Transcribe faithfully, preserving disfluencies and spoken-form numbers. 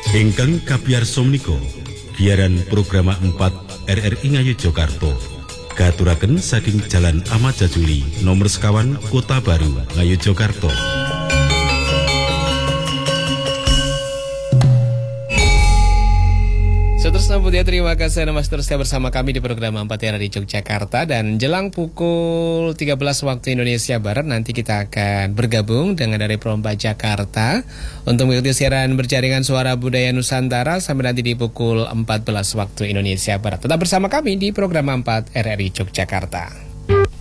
Ingkang kapiyarsa menika giaran program empat R R I Ngayogyakarta katuraken saking Jalan Ahmad Jajuli nomor sekawan Kota Baru Ngayogyakarta. Seterusnya Budia, terima kasih Anda masih terus bersama kami di program empat R R I Yogyakarta. Dan jelang pukul tiga belas waktu Indonesia Barat nanti kita akan bergabung dengan dari Perompak Jakarta untuk mengikuti siaran berjaringan suara budaya Nusantara sampai nanti di pukul empat belas waktu Indonesia Barat. Tetap bersama kami di program empat R R I Yogyakarta.